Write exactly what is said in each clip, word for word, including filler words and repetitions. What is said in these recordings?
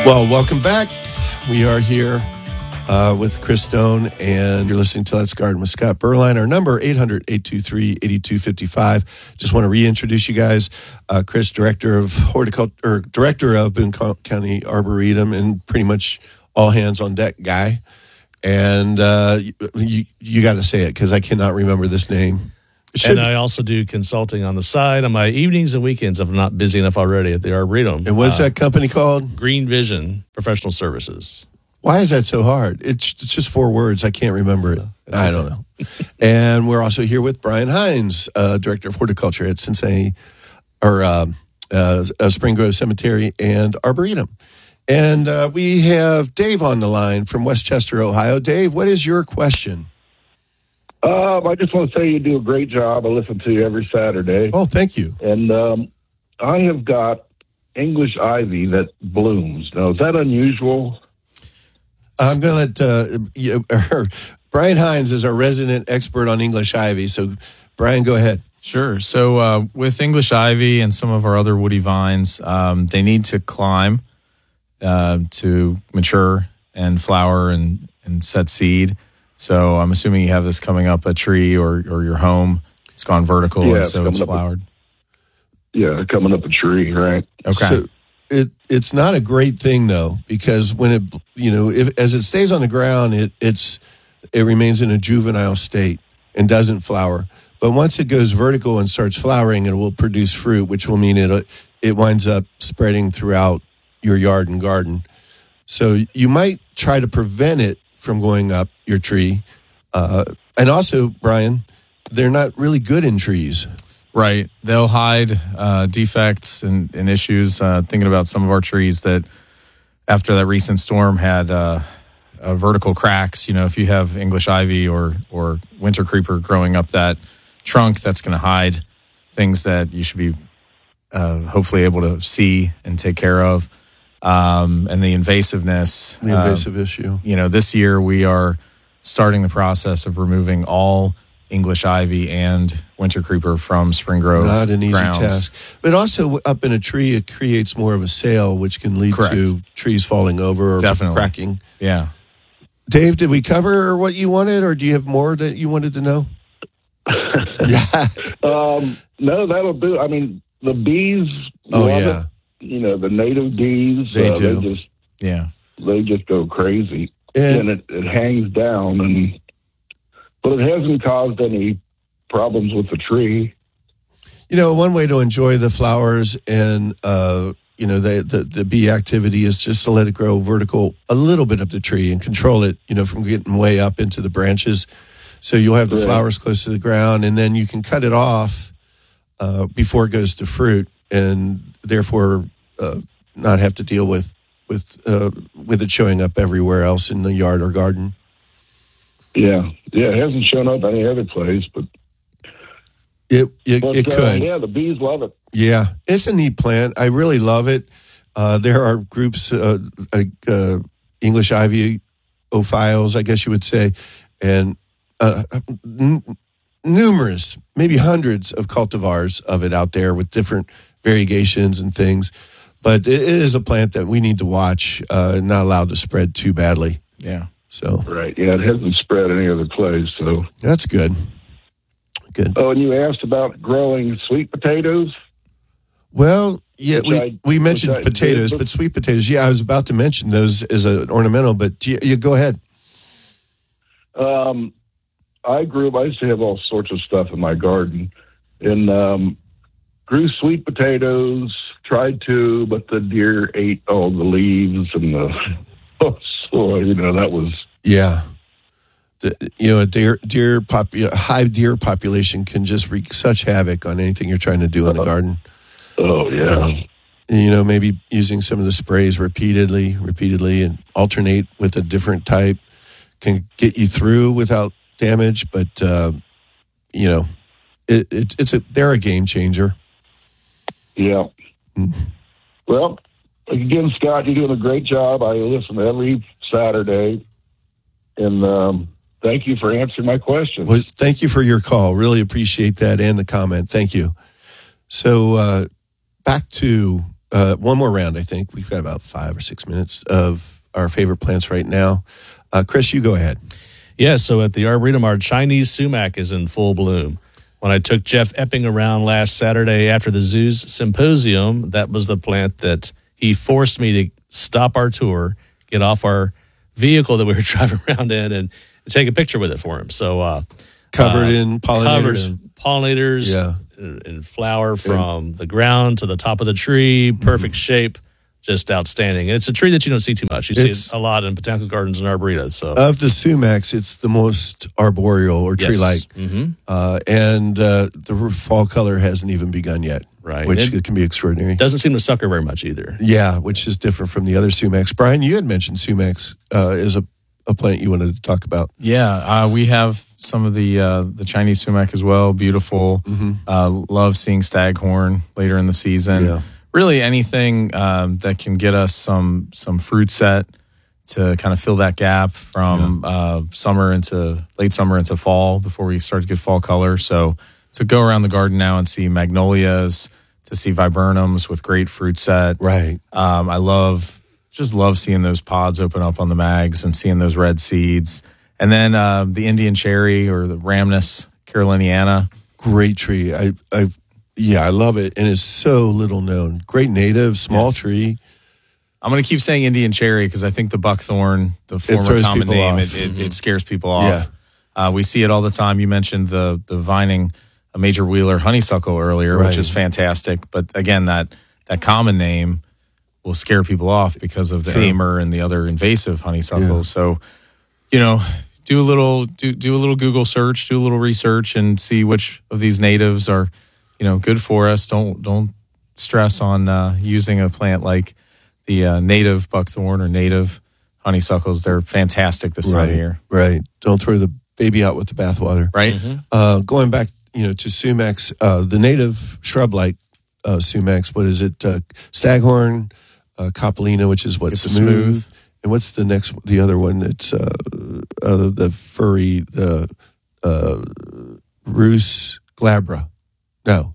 Well, welcome back. We are here uh, with Chris Stone, and you're listening to Let's Garden with Scott Berline. Our number, eight hundred, eight two three, eight two five five. Just want to reintroduce you guys. Uh, Chris, Director of Horticulture, or Director of Boone County Arboretum, and pretty much all hands on deck guy. And uh, you, you got to say it, because I cannot remember this name. And I also do consulting on the side on my evenings and weekends if I'm not busy enough already at the Arboretum. And what's uh, that company called? Green Vision Professional Services. Why is that so hard? It's, it's just four words. I can't remember it. That's I okay. don't know. And we're also here with Brian Hines, uh, Director of Horticulture at Cincinnati, or um, uh, uh, Spring Grove Cemetery and Arboretum. And uh, we have Dave on the line from Westchester, Ohio. Dave, what is your question? Um, I just want to say you do a great job. I listen to you every Saturday. Oh, thank you. And um, I have got English ivy that blooms. Now, is that unusual? I'm going to let uh, you, er, Brian Hines is our resident expert on English ivy. So, Brian, go ahead. Sure. So uh, with English ivy and some of our other woody vines, um, they need to climb uh, to mature and flower and, and set seed. So I'm assuming you have this coming up a tree or, or your home. It's gone vertical, Yeah, and so it's it's coming up flowered. Yeah, coming up a tree, right? Okay. So it it's not a great thing though, because when it you know if as it stays on the ground, it it's it remains in a juvenile state and doesn't flower. But once it goes vertical and starts flowering, it will produce fruit, which will mean it it winds up spreading throughout your yard and garden. So you might try to prevent it from going up your tree. Uh, and also, Brian, they're not really good in trees. Right. They'll hide uh, defects and, and issues. Uh, thinking about some of our trees that after that recent storm had uh, uh, vertical cracks. You know, if you have English ivy or, or winter creeper growing up that trunk, that's going to hide things that you should be uh, hopefully able to see and take care of. Um, and the invasiveness. The invasive uh, issue. You know, this year we are starting the process of removing all English ivy and winter creeper from Spring Grove Not an easy grounds. task. But also up in a tree, it creates more of a sail, which can lead Correct. to trees falling over or Definitely. cracking. Yeah. Dave, did we cover what you wanted, or do you have more that you wanted to know? Yeah. Um, no, that'll do. I mean, the bees Oh, love yeah. it. You know, the native bees, They uh, do. They just, Yeah. they just go crazy. And- And, it, it hangs down, and but it hasn't caused any problems with the tree. You know, one way to enjoy the flowers and, uh, you know, the, the, the bee activity is just to let it grow vertical a little bit up the tree and control it, you know, from getting way up into the branches. So you'll have the Right. flowers close to the ground, and then you can cut it off uh, before it goes to fruit, and therefore uh, not have to deal with with uh, with it showing up everywhere else in the yard or garden. Yeah, yeah, it hasn't shown up any other place, but It it, but it uh, could. yeah, the bees love it. Yeah, it's a neat plant. I really love it. Uh, there are groups uh, like uh, English ivy ophiles, I guess you would say, and uh, n- numerous, maybe hundreds of cultivars of it out there with different variegations and things. But it is a plant that we need to watch, uh, not allowed to spread too badly. Yeah. So Right. Yeah, it hasn't spread any other place. So that's good. Good. oh, and you asked about growing sweet potatoes. Well, yeah, Which we, I- we mentioned which I did, potatoes, but- but sweet potatoes. Yeah, I was about to mention those as an ornamental, but you, you go ahead. Um, I grew. I used to have all sorts of stuff in my garden, and um, grew sweet potatoes. Tried to, but the deer ate all the leaves and the. So you know that was. Yeah. The, you know, a deer, deer popu- high deer population can just wreak such havoc on anything you're trying to do in the garden. Oh yeah. You know, maybe using some of the sprays repeatedly, repeatedly, and alternate with a different type can get you through without damage. But uh, you know, it, it, it's a they're a game changer. Yeah. Well, again, Scott, you're doing a great job. I listen every Saturday, and um, thank you for answering my questions. Well, thank you for your call. Really appreciate that and the comment. Thank you. So uh, back to uh, one more round, I think. We've got about five or six minutes of our favorite plants right now. Uh, Chris, you go ahead. Yeah, so at the Arboretum, our Chinese sumac is in full bloom. When I took Jeff Epping around last Saturday after the zoo's symposium, that was the plant that he forced me to stop our tour, get off our vehicle that we were driving around in, and take a picture with it for him. So uh, Covered uh, in pollinators. Covered in pollinators, Yeah. and, and flower from the ground to the top of the tree, perfect shape. Just outstanding. And it's a tree that you don't see too much. You It's- see it a lot in botanical gardens and arboretas. So Of the sumacs, it's the most arboreal or Yes. tree-like. Mm-hmm. Uh, and uh, the fall color hasn't even begun yet, Right. which It- can be extraordinary. doesn't seem to sucker very much either. Yeah, which is different from the other sumacs. Brian, you had mentioned sumacs uh, as a, a plant you wanted to talk about. Yeah, uh, we have some of the uh, the Chinese sumac as well. Beautiful. Uh, love seeing staghorn later in the season. Yeah. Really, anything um, that can get us some some fruit set to kind of fill that gap from uh, summer into late summer into fall before we start to get fall color. So to go around the garden now and see magnolias, to see viburnums with great fruit set. Right. Um, I love, just love seeing those pods open up on the mags and seeing those red seeds. And then uh, the Indian cherry or the Rhamnus caroliniana. Great tree. I, I, yeah, I love it, and it's so little known. Great native, small Yes. tree. I'm going to keep saying Indian cherry because I think the buckthorn, the former throws common people name, off. it, it, it scares people off. Yeah. Uh, we see it all the time. You mentioned the the vining, a major wheeler honeysuckle earlier, Right. which is fantastic. But again, that that common name will scare people off because of the Sure. Amer and the other invasive honeysuckles. So, you know, do a little do do a little Google search, do a little research, and see which of these natives are, you know, good for us. Don't don't stress on uh, using a plant like the uh, native buckthorn or native honeysuckles. They're fantastic this time Right. of year, Right. Don't throw the baby out with the bathwater. right? Uh, going back, you know, to sumacs, uh, the native shrub-like uh, sumacs. What is it? Uh, staghorn, uh, coppolina, which is what's It's smooth. smooth. And what's the next? The other one? It's uh, uh, the furry, the uh, Rus glabra. No,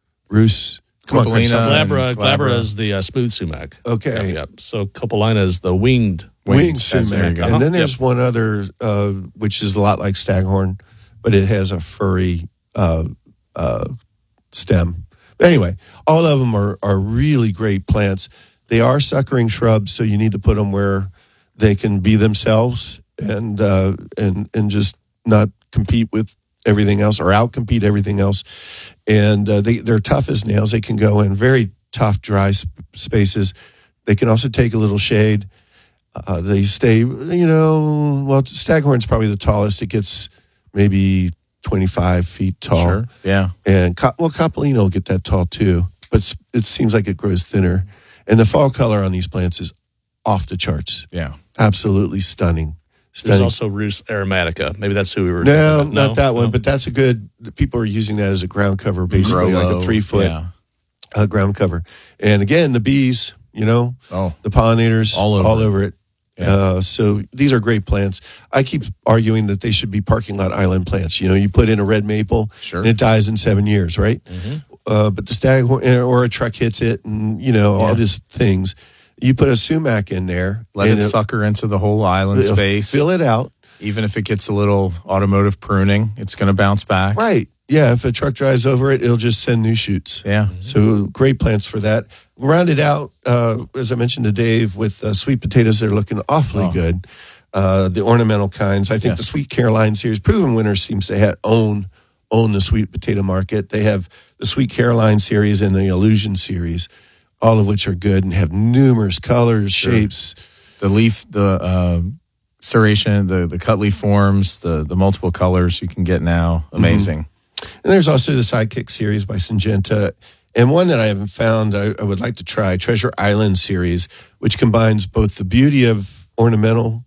Rus. Come on, Chris. Coppolina. help me. Glabra, glabra. glabra is the uh, smooth sumac. Okay. Yep, yep. So Coppolina is the winged. Wing Wings, that's- there you sumac. go. And then Uh-huh. there's one other, uh, which is a lot like staghorn, but it has a furry uh, uh, stem. Anyway, all of them are, are really great plants. They are suckering shrubs, so you need to put them where they can be themselves and uh, and and just not compete with everything else or outcompete everything else. And uh, they they're tough as nails. They can go in very tough, dry sp- spaces. They can also take a little shade. Uh, they stay, you know, well, staghorn's probably the tallest. It gets maybe twenty-five feet tall. Sure. Yeah. And, co- well, Coppolina will get that tall too, but s- it seems like it grows thinner. And the fall color on these plants is off the charts. Yeah. Absolutely stunning. There's Stunning. also Rus aromatica. Maybe that's who we were. No, talking about. not that one, No? but that's a good, people are using that as a ground cover, basically like a Grolo, three foot Yeah. uh, ground cover. And again, the bees, you know, Oh, the pollinators All over all it. over it. Yeah. Uh, so these are great plants. I keep arguing that they should be parking lot island plants. You know, you put in a red maple Sure. and it dies in seven years, right? Uh, but the staghorn or a truck hits it, and you know all Yeah. these things. You put a sumac in there, let and it sucker into the whole island it'll space. fill it out. Even if it gets a little automotive pruning, it's going to bounce back. Right? Yeah. If a truck drives over it, it'll just send new shoots. Yeah. So great plants for that. Rounded out, uh, as I mentioned to Dave, with uh, sweet potatoes. They're looking awfully Oh. good. Uh, the ornamental kinds. I think the Yes. Sweet Caroline series, Proven Winner seems to have, own own the sweet potato market. They have the Sweet Caroline series and the Illusion series, all of which are good and have numerous colors, shapes. The leaf, the uh, serration, the the cut leaf forms, the the multiple colors you can get now. Amazing. And there's also the Sidekick series by Syngenta. And one that I haven't found, I, I would like to try, Treasure Island series, which combines both the beauty of ornamental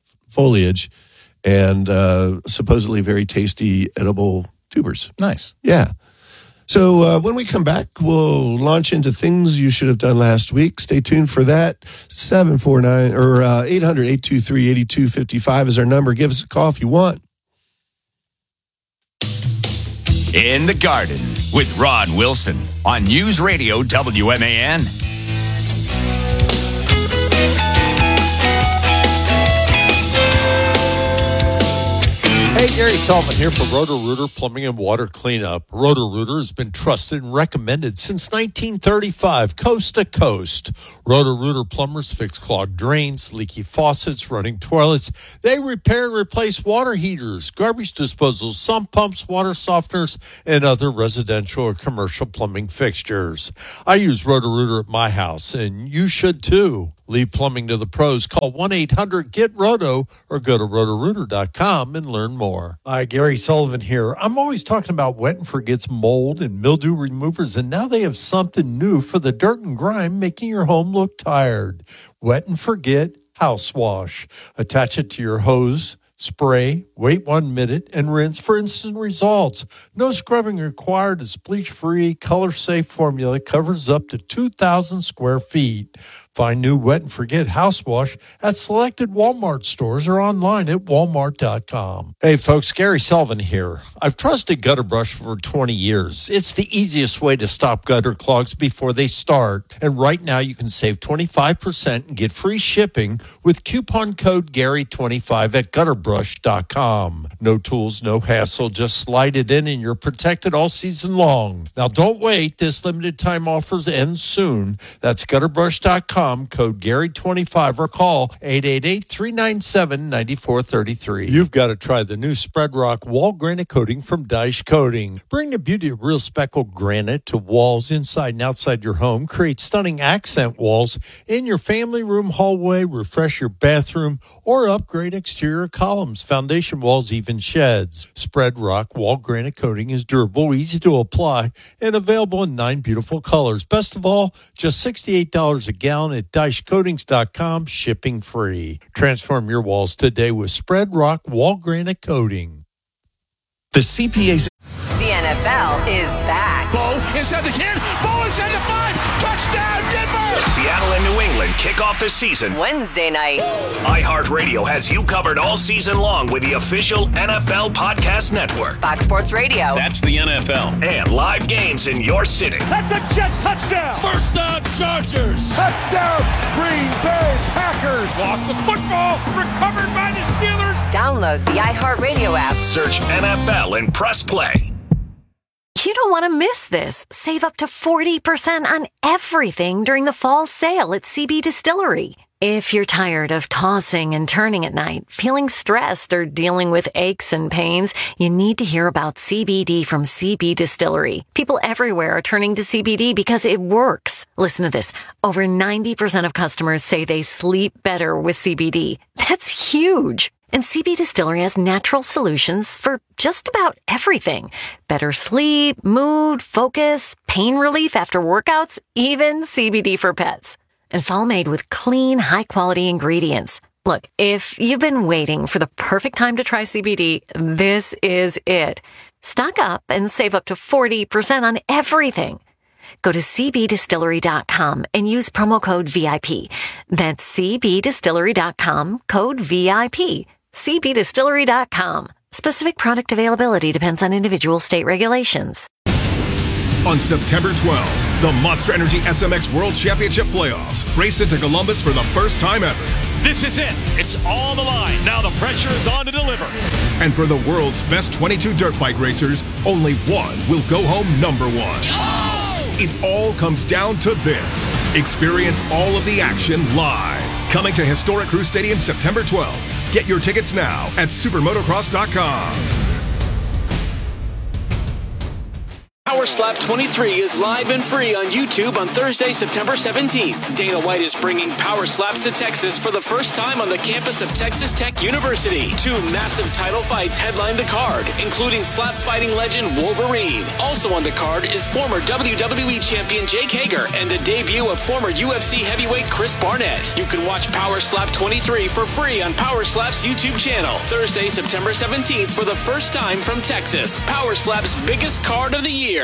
foliage and uh, supposedly very tasty edible tubers. Nice. Yeah. So uh, when we come back, we'll launch into things you should have done last week. Stay tuned for that. seven four nine or uh, eight hundred, eight two three, eight two five five is our number. Give us a call if you want. In the Garden with Ron Wilson on News Radio W M A N. Gary Sullivan here for Roto-Rooter Plumbing and Water Cleanup. Roto-Rooter has been trusted and recommended since nineteen thirty-five, coast to coast. Roto-Rooter plumbers fix clogged drains, leaky faucets, running toilets. They repair and replace water heaters, garbage disposals, sump pumps, water softeners, and other residential or commercial plumbing fixtures. I use Roto-Rooter at my house, and you should too. Leave plumbing to the pros. Call one eight hundred get roto or go to roto rooter dot com and learn more. Hi, Gary Sullivan here. I'm always talking about Wet and Forget's mold and mildew removers, and now they have something new for the dirt and grime, making your home look tired. Wet and Forget House Wash. Attach it to your hose, spray, wait one minute, and rinse for instant results. No scrubbing required. It's bleach-free, color-safe formula. Covers up to two thousand square feet. Find new Wet and Forget House Wash at selected Walmart stores or online at walmart dot com. Hey folks, Gary Sullivan here. I've trusted Gutter Brush for twenty years. It's the easiest way to stop gutter clogs before they start. And right now you can save twenty-five percent and get free shipping with coupon code Gary twenty-five at gutter brush dot com. No tools, no hassle. Just slide it in and you're protected all season long. Now don't wait. This limited time offers end soon. That's gutter brush dot com. Code Gary twenty-five or call eight eight eight, three nine seven, nine four three three. You've got to try the new Spread Rock Wall Granite Coating from Dyche Coating. Bring the beauty of real speckled granite to walls inside and outside your home. Create stunning accent walls in your family room, hallway, refresh your bathroom, or upgrade exterior columns, foundation walls, even sheds. Spread Rock Wall Granite Coating is durable, easy to apply, and available in nine beautiful colors. Best of all, just sixty-eight dollars a gallon at dyche coatings dot com, shipping free. Transform your walls today with Spread Rock Wall Granite Coating. The C P A's. The N F L is back. Bo inside the ten. Bo inside the five. Touchdown, Denver! Seattle and New England kick off the season Wednesday night. iHeartRadio has you covered all season long with the official N F L Podcast Network. Fox Sports Radio. That's the N F L. And live games in your city. That's a jet touchdown. First down, Chargers. Touchdown, Green Bay Packers. Lost the football. Recovered by the Steelers. Download the iHeartRadio app. Search N F L and press play. You don't want to miss this. Save up to forty percent on everything during the fall sale at C B Distillery. If you're tired of tossing and turning at night, feeling stressed, or dealing with aches and pains, you need to hear about C B D from C B Distillery. People everywhere are turning to C B D because it works. Listen to this. Over ninety percent of customers say they sleep better with C B D. That's huge. And C B Distillery has natural solutions for just about everything. Better sleep, mood, focus, pain relief after workouts, even C B D for pets. And it's all made with clean, high-quality ingredients. Look, if you've been waiting for the perfect time to try C B D, this is it. Stock up and save up to forty percent on everything. Go to c b distillery dot com and use promo code V I P. That's c b distillery dot com, code V I P. c b distillery dot com. Specific product availability depends on individual state regulations. On September twelfth, the Monster Energy S M X World Championship Playoffs race into Columbus for the first time ever. This is it. It's all the line. Now the pressure is on to deliver. And for the world's best twenty-two dirt bike racers, only one will go home number one. Oh! It all comes down to this. Experience all of the action live. Coming to historic Crew Stadium September twelfth. Get your tickets now at supermotocross dot com. Power Slap twenty-three is live and free on YouTube on Thursday, September seventeenth. Dana White is bringing Power Slaps to Texas for the first time on the campus of Texas Tech University. Two massive title fights headline the card, including slap fighting legend Wolverine. Also on the card is former W W E champion Jake Hager and the debut of former U F C heavyweight Chris Barnett. You can watch Power Slap twenty-three for free on Power Slap's YouTube channel. Thursday, September seventeenth for the first time from Texas. Power Slap's biggest card of the year.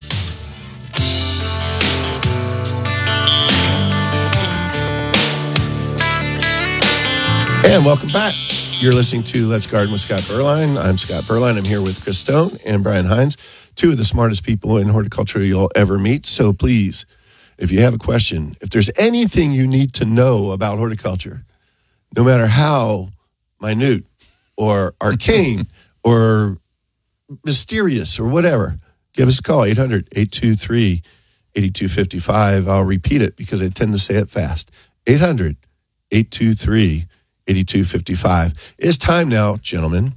And welcome back. You're listening to Let's Garden with Scott Berline. I'm Scott Berline. I'm here with Chris Stone and Brian Hines, two of the smartest people in horticulture you'll ever meet. So please, if you have a question, if there's anything you need to know about horticulture, no matter how minute or arcane or mysterious or whatever, give us a call, eight hundred, eight two three, eight two five five. I'll repeat it because I tend to say it fast. eight hundred, eight two three, eight two five five. It's time now, gentlemen,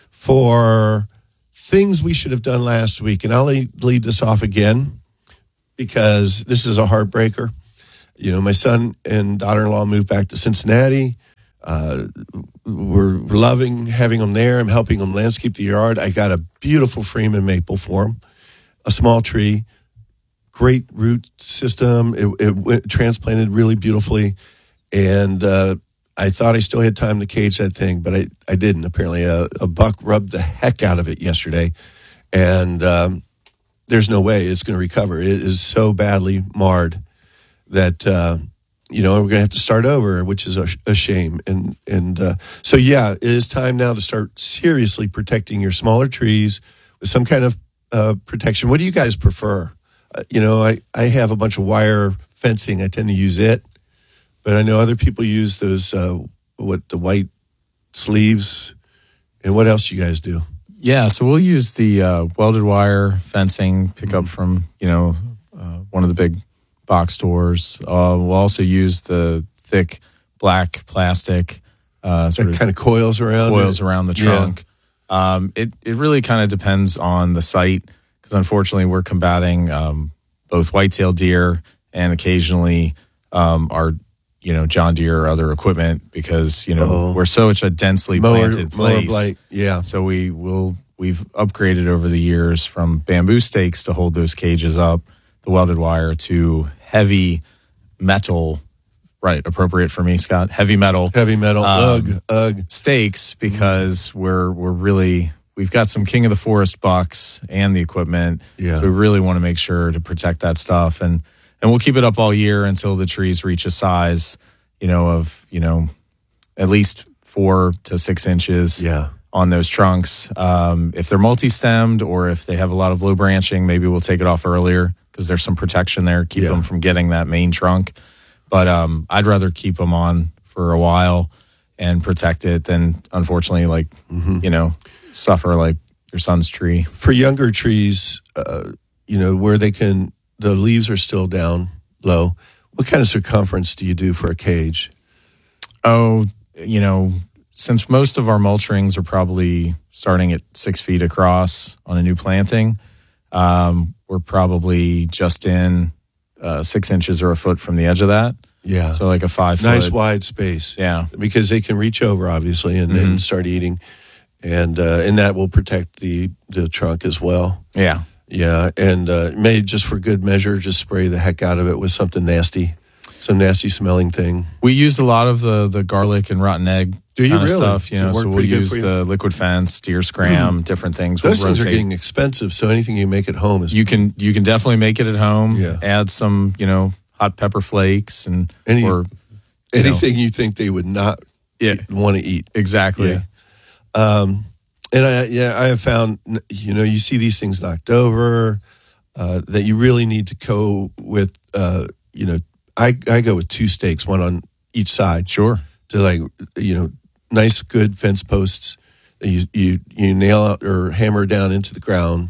for things we should have done last week. And I'll lead, lead this off again because this is a heartbreaker. You know, my son and daughter-in-law moved back to Cincinnati. Uh, we're loving having them there. I'm helping them landscape the yard. I got a beautiful Freeman maple for them, a small tree, great root system. It, it went, transplanted really beautifully. And uh, I thought I still had time to cage that thing, but I, I didn't. Apparently, a, a buck rubbed the heck out of it yesterday. And um, there's no way it's going to recover. It is so badly marred that... Uh, you know, we're going to have to start over, which is a, a shame. And and uh, so, yeah, it is time now to start seriously protecting your smaller trees with some kind of uh, protection. What do you guys prefer? Uh, you know, I, I have a bunch of wire fencing. I tend to use it. But I know other people use those, uh, what, the white sleeves. And what else do you guys do? Yeah, so we'll use the uh, welded wire fencing, pick up from, you know, uh, one of the big box stores. Uh, we'll also use the thick black plastic. Uh, sort that of kind of coils around coils it. around the trunk. Yeah. Um, it it really kind of depends on the site because unfortunately we're combating um, both white-tailed deer and occasionally um, our you know John Deere or other equipment because you know oh. we're such a densely mower, planted place. Mower blight. Yeah. So we will we've upgraded over the years from bamboo stakes to hold those cages up, the welded wire, to heavy metal, right, appropriate for me, Scott, heavy metal. Heavy metal, um, ugh, ugh. Stakes because mm-hmm. we're we're really, we've got some king of the forest bucks and the equipment. Yeah. So we really want to make sure to protect that stuff. And and we'll keep it up all year until the trees reach a size, you know, of, you know, at least four to six inches. Yeah. On those trunks. Um, if they're multi-stemmed or if they have a lot of low branching, maybe we'll take it off earlier because there's some protection there, keep yeah. them from getting that main trunk. But um, I'd rather keep them on for a while and protect it than, unfortunately, like, mm-hmm. you know, suffer like your son's tree. For younger trees, uh, you know, where they can, the leaves are still down low, what kind of circumference do you do for a cage? Oh, you know, since most of our mulch rings are probably starting at six feet across on a new planting, um, we're probably just in uh, six inches or a foot from the edge of that. Yeah. So like a five foot. Nice wide space. Yeah. Because they can reach over, obviously, and, mm-hmm. and start eating. And uh, and that will protect the, the trunk as well. Yeah. Yeah. And uh, may just for good measure, just spray the heck out of it with something nasty, some nasty smelling thing. We use a lot of the, the garlic and rotten egg Do you kind really? of stuff. You know, so we'll use the liquid fence, deer scram, mm. different things. Those we'll things rotate. are getting expensive, so anything you make at home is... You can you can definitely make it at home. Yeah. Add some, you know, hot pepper flakes and Any, or you anything know. you think they would not yeah. want to eat. Exactly. Yeah. Um, and I, yeah, I have found, you know, you see these things knocked over, uh, that you really need to go with, uh, you know, I, I go with two stakes, one on each side. Sure. To like, you know, nice, good fence posts that you, you, you nail out or hammer down into the ground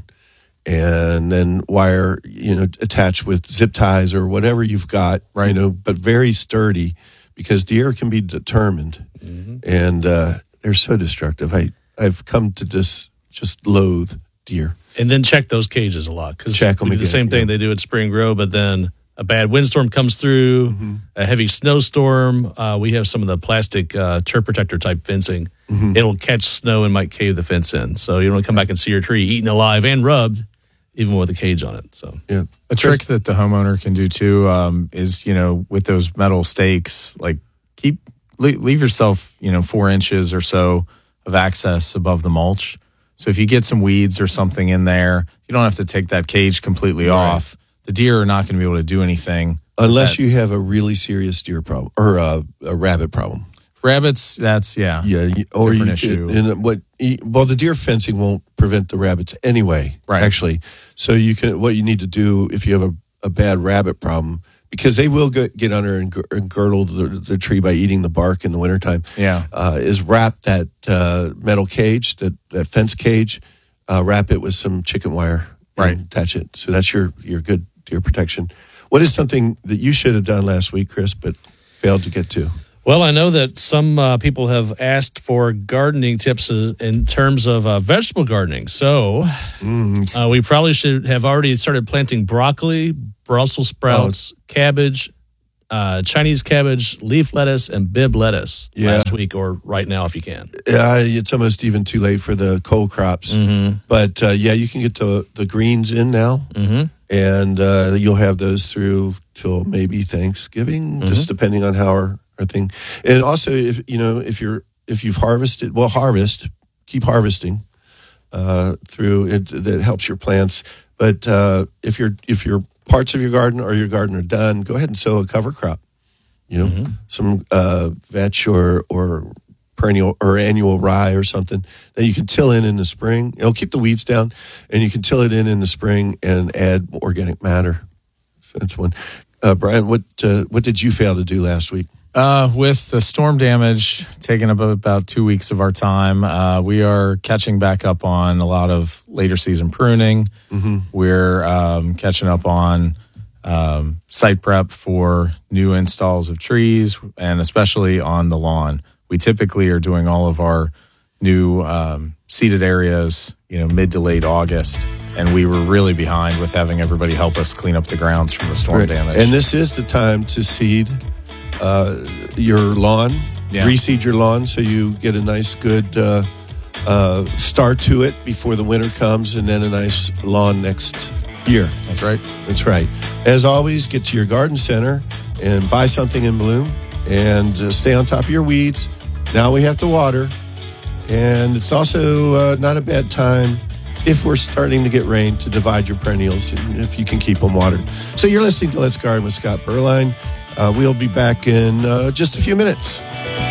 and then wire, you know, attached with zip ties or whatever you've got, right. you know, but very sturdy because deer can be determined mm-hmm. and uh, they're so destructive. I, I've come to just, just loathe deer. And then check those cages a lot because we do the same thing yeah. they do at Spring Grove, but then a bad windstorm comes through, mm-hmm. a heavy snowstorm. Uh, we have some of the plastic uh, turf protector type fencing. Mm-hmm. It'll catch snow and might cave the fence in. So you don't come back and see your tree eaten alive and rubbed, even with a cage on it. So yeah, a trick that the homeowner can do too um, is, you know, with those metal stakes, like keep leave yourself, you know, four inches or so of access above the mulch. So if you get some weeds or something in there, you don't have to take that cage completely right. off. The deer are not going to be able to do anything. Unless you have a really serious deer problem or a, a rabbit problem. Rabbits, that's, yeah, yeah, or different you, issue. And what, well, the deer fencing won't prevent the rabbits anyway, right. actually. So you can, what you need to do if you have a, a bad rabbit problem, because they will get, get under and, gir- and girdle the, the tree by eating the bark in the wintertime, Yeah. uh, is wrap that uh, metal cage, that, that fence cage, uh, wrap it with some chicken wire and Right. attach it. So that's your, your good deer protection. What is something that you should have done last week, Chris, but failed to get to? Well, I know that some uh, people have asked for gardening tips uh, in terms of uh, vegetable gardening. So Mm. uh, we probably should have already started planting broccoli, Brussels sprouts, cabbage, uh, Chinese cabbage, leaf lettuce, and bib lettuce Yeah. last week or right now if you can. Yeah, it's almost even too late for the cold crops. Mm-hmm. But uh, yeah, you can get the, the greens in now. Mm-hmm. And uh, you'll have those through till maybe Thanksgiving, Mm-hmm. just depending on how our, our thing. And also, if you know, if you're if you've harvested, well, harvest, keep harvesting uh, through it. That helps your plants. But uh, if you're if your parts of your garden or your garden are done, go ahead and sow a cover crop. You know, Mm-hmm. some uh, vetch or or perennial or annual rye or something that you can till in in the spring. It'll keep the weeds down, and you can till it in in the spring and add organic matter. So that's one. Uh, Brian, what uh, what did you fail to do last week? Uh, with the storm damage taking up about two weeks of our time, uh, we are catching back up on a lot of later season pruning. Mm-hmm. We're um, catching up on um, site prep for new installs of trees, and especially on the lawn. We typically are doing all of our new um, seeded areas, you know, mid to late August, and we were really behind with having everybody help us clean up the grounds from the storm Right. damage. And this is the time to seed uh, your lawn, Yeah. reseed your lawn so you get a nice, good uh, uh, start to it before the winter comes, and then a nice lawn next year. That's right. That's right. As always, get to your garden center and buy something in bloom and uh, stay on top of your weeds. Now we have to water. And it's also uh, not a bad time if we're starting to get rain to divide your perennials and if you can keep them watered. So you're listening to Let's Garden with Scott Berline. Uh, we'll be back in uh, just a few minutes.